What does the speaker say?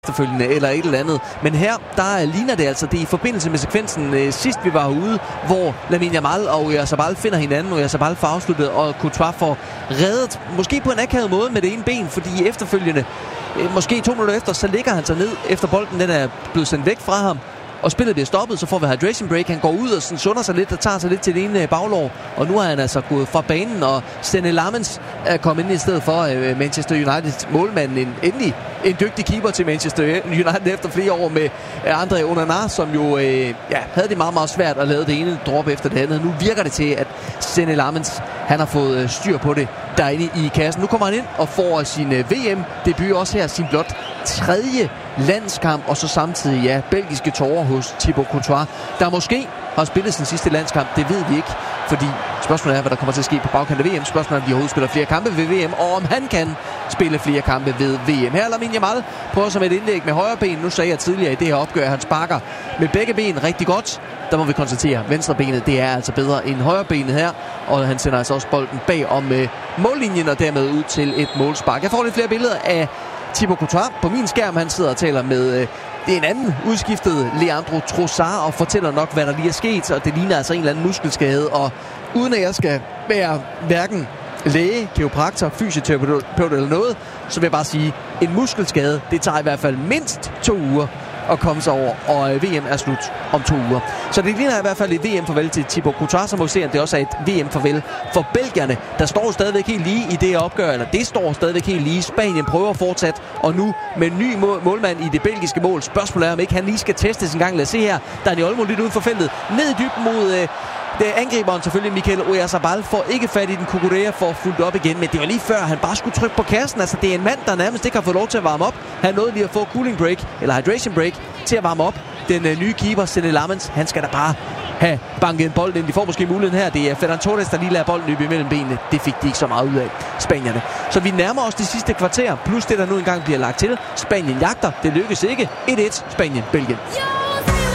efterfølgende eller et eller andet. Men her, der ligner det altså, det er i forbindelse med sekvensen sidst vi var ude, hvor Lamine Yamal og Oyarzabal finder hinanden, og Oyarzabal får afsluttet, og Courtois får reddet, måske på en akavet måde med det ene ben, fordi efterfølgende, måske 2 minutter efter, så ligger han sig ned, efter bolden den er blevet sendt væk fra ham, og spillet bliver stoppet, så får vi hydration break. Han går ud og sådan sunder sig lidt og tager sig lidt til det ene baglår. Og nu er han altså gået fra banen, og Senne Lammens er kommet ind i stedet for Manchester United målmanden. Endelig en dygtig keeper til Manchester United efter flere år med André Onana, som jo havde det meget, meget svært at lave det ene drop efter det andet. Nu virker det til, at Senne Lammens, han har fået styr på det derinde i kassen. Nu kommer han ind og får sin VM-debut også her, sin blot 3. landskamp, og så samtidig, belgiske tårer hos Thibaut Courtois, der måske har spillet sin sidste landskamp. Det ved vi ikke, fordi spørgsmålet er, hvad der kommer til at ske på bagkant af VM. Spørgsmålet er, om de overhovedet spiller flere kampe ved VM, og om han kan spille flere kampe ved VM. Her Lamine Yamal prøver som et indlæg med højre ben. Nu sagde jeg tidligere i det her opgør, at han sparker med begge ben rigtig godt. Der må vi konstatere, at venstre benet, det er altså bedre end højre benet her, og han sender altså også bolden bag om mållinjen og dermed ud til et målspark. Jeg får lidt flere billeder af Thibaut Courtois på min skærm. Han sidder og taler med det er en anden udskiftet Leandro Trossard og fortæller nok, hvad der lige er sket, og det ligner altså en eller anden muskelskade. Og uden at jeg skal være hverken læge, kiropraktor, fysioterapeut eller noget, så vil jeg bare sige, en muskelskade, det tager i hvert fald mindst 2 uger at komme sig over, og VM er slut om 2 uger. Så det ligner i hvert fald et VM-farvel til Thibaut Courtois, som måske det også er et VM-farvel for belgierne, der står stadigvæk helt lige i det her opgør, eller det står stadigvæk helt lige. Spanien prøver fortsat, og nu med en ny målmand i det belgiske mål. Spørgsmålet er, om ikke han lige skal testes en gang. Lad os se her, Dani Olmo lidt uden for feltet, ned i dybden mod det angriberen selvfølgelig, Mikel Oyarzabal, får ikke fat i den. Cucurella får fuldt op igen, men det var lige før, han bare skulle trykke på kassen. Altså, det er en mand, der nærmest ikke har fået lov til at varme op. Han nåede lige at få cooling break, eller hydration break, til at varme op. Den nye keeper, Senne Lammens, han skal da bare have banket en bold ind. De får måske muligheden her. Det er Ferran Torres, der lige lader bolden løbe imellem benene. Det fik de ikke så meget ud af, spanierne. Så vi nærmer os de sidste kvarter, plus det, der nu engang bliver lagt til. Spanien jagter. Det lykkes ikke. 1-1, Spanien, Belgien.